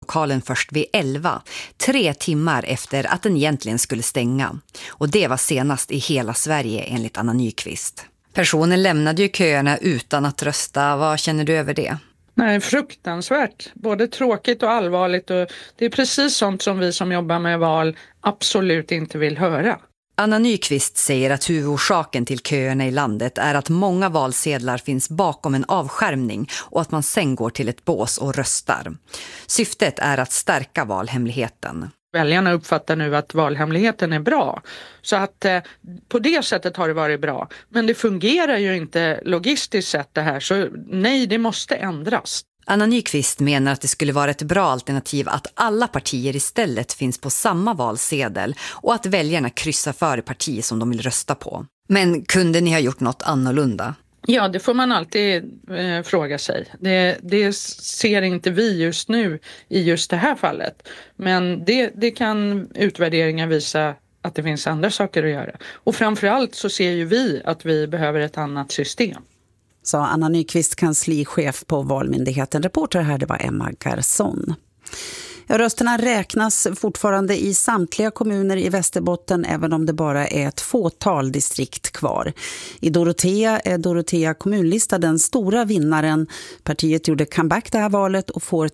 vallokalen först vid 11, 3 timmar efter att den egentligen skulle stänga. Och det var senast i hela Sverige enligt Anna Nyqvist. Personen lämnade ju köerna utan att rösta. Vad känner du över det? Nej, fruktansvärt. Både tråkigt och allvarligt. Och det är precis sånt som vi som jobbar med val absolut inte vill höra. Anna Nyqvist säger att huvudorsaken till köerna i landet är att många valsedlar finns bakom en avskärmning och att man sen går till ett bås och röstar. Syftet är att stärka valhemligheten. Väljarna uppfattar nu att valhemligheten är bra. Så att på det sättet har det varit bra. Men det fungerar ju inte logistiskt sett det här. Så nej, det måste ändras. Anna Nyqvist menar att det skulle vara ett bra alternativ att alla partier istället finns på samma valsedel och att väljarna kryssar för det parti som de vill rösta på. Men kunde ni ha gjort något annorlunda? Ja, det får man alltid fråga sig. Det ser inte vi just nu i just det här fallet. Men det kan utvärderingar visa att det finns andra saker att göra. Och framförallt så ser ju vi att vi behöver ett annat system. Sa Anna Nyqvist, kanslichef på Valmyndigheten. Reporter här, det var Emma Garson. Rösterna räknas fortfarande i samtliga kommuner i Västerbotten, även om det bara är ett fåtal distrikt kvar. I Dorotea är Dorotea kommunlista den stora vinnaren. Partiet gjorde comeback det här valet och får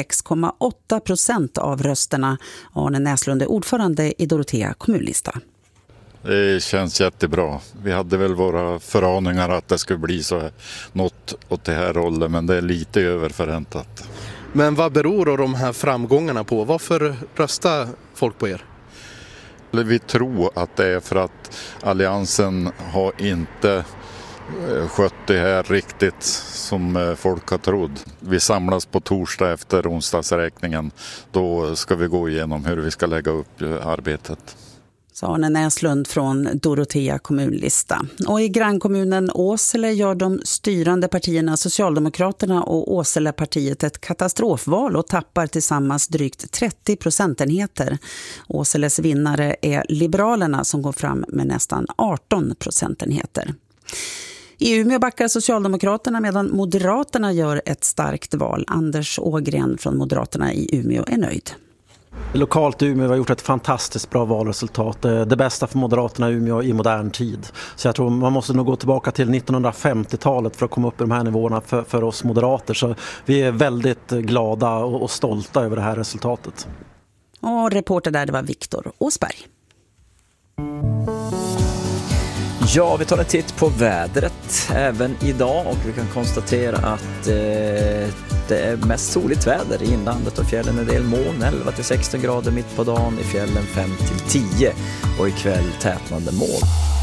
36,8% av rösterna. Arne Näslund är ordförande i Dorotea kommunlista. Det känns jättebra. Vi hade väl våra föraningar att det skulle bli så något åt det här rollen, men det är lite överförväntat. Men vad beror då de här framgångarna på? Varför röstar folk på er? Vi tror att det är för att alliansen har inte skött det här riktigt som folk har trott. Vi samlas på torsdag efter onsdagsräkningen. Då ska vi gå igenom hur vi ska lägga upp arbetet. Sa Arne Näslund från Dorotea kommunlista. Och i grannkommunen Åsele gör de styrande partierna Socialdemokraterna och Åselepartiet ett katastrofval och tappar tillsammans drygt 30 procentenheter. Åseles vinnare är Liberalerna som går fram med nästan 18 procentenheter. I Umeå backar Socialdemokraterna medan Moderaterna gör ett starkt val. Anders Ågren från Moderaterna i Umeå är nöjd. Lokalt i Umeå har gjort ett fantastiskt bra valresultat. Det bästa för Moderaterna i Umeå i modern tid. Så jag tror man måste nog gå tillbaka till 1950-talet för att komma upp i de här nivåerna för oss moderater. Så vi är väldigt glada och stolta över det här resultatet. Och reporter där, det var Viktor Åsberg. Ja, vi tar en titt på vädret även idag och vi kan konstatera att det är mest soligt väder i inlandet och fjällen, en del moln, 11-16 grader mitt på dagen, i fjällen 5-10 och ikväll tätnande moln.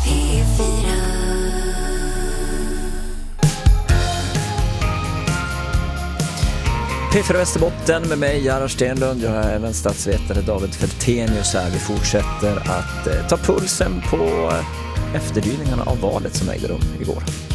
P4 Västerbotten med mig, Gerhard Stenlund. Jag har även statsvetare David Feltenius här. Vi fortsätter att ta pulsen på efterdyningarna av valet som ägde rum igår.